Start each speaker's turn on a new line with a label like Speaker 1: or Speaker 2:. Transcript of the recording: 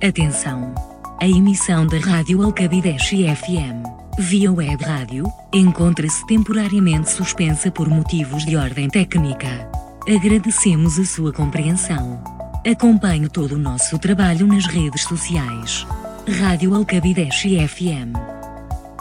Speaker 1: Atenção! A emissão da Rádio Alcabideche FM, via web rádio, encontra-se temporariamente suspensa por motivos de ordem técnica. Agradecemos a sua compreensão. Acompanhe todo o nosso trabalho nas redes sociais. Rádio Alcabideche FM.